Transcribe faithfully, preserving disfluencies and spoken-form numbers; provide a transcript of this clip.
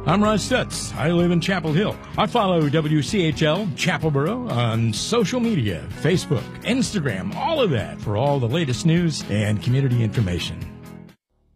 I'm Ross Stutz. I live in Chapel Hill. I follow W C H L Chapelboro on social media, Facebook, Instagram, all of that for all the latest news and community information.